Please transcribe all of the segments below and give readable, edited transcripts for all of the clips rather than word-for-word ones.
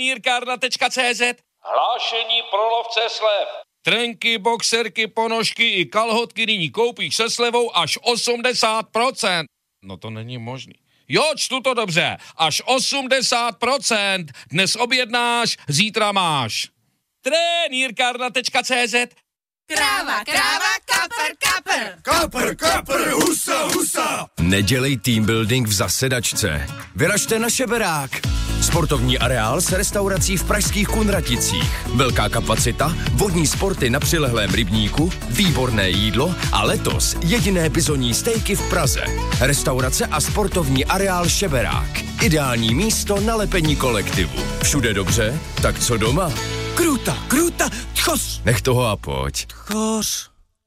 Trenýrkárna.cz. Hlášení pro lovce slev. Trenky, boxerky, ponožky i kalhotky nyní koupíš se slevou až 80%. No to není možný. Jo, čtu to dobře. Až 80%. Dnes objednáš, zítra máš. Trenýrkárna.cz. Kráva, kapr. Kapr, husa. Nedělej team building v zasedačce. Vyražte na Šeberák. Sportovní areál s restaurací v pražských Kunraticích. Velká kapacita, vodní sporty na přilehlém rybníku, výborné jídlo a letos jediné bizonní stejky v Praze. Restaurace a sportovní areál Šeberák. Ideální místo na lepení kolektivu. Všude dobře, tak co doma? Kruta, tchos. Nech toho a pojď. Tchos.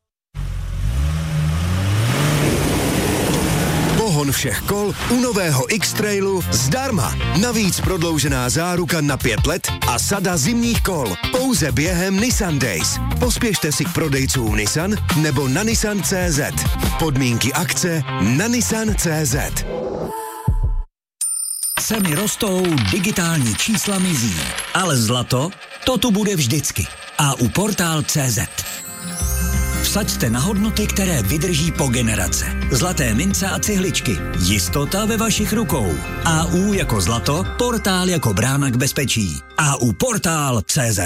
Pohon všech kol u nového X-Trailu zdarma. Navíc prodloužená záruka na 5 let a sada zimních kol. Pouze během Nissan Days. Pospěšte si k prodejcům Nissan nebo na Nissan.cz. Podmínky akce na Nissan.cz. Ceny rostou, digitální čísla mizí, ale zlato, to tu bude vždycky. A u Portál.cz. Vsaďte na hodnoty, které vydrží po generace. Zlaté mince a cihličky. Jistota ve vašich rukou. AU jako zlato, Portál jako brána k bezpečí. AU Portál.cz.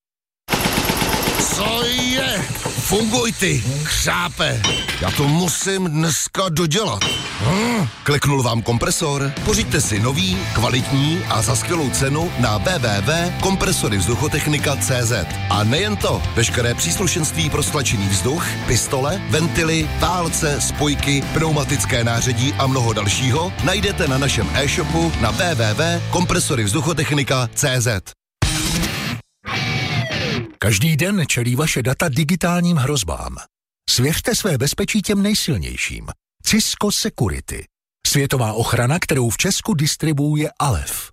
Co je? Funguj ty, křápe. Já to musím dneska dodělat. Kliknul vám kompresor? Pořiďte si nový, kvalitní a za skvělou cenu na www.kompresoryvzduchotechnika.cz. A nejen to, veškeré příslušenství pro stlačený vzduch, pistole, ventily, válce, spojky, pneumatické nářadí a mnoho dalšího najdete na našem e-shopu na www.kompresoryvzduchotechnika.cz. Každý den čelí vaše data digitálním hrozbám. Svěřte své bezpečí těm nejsilnějším. Cisco Security. Světová ochrana, kterou v Česku distribuuje Alef.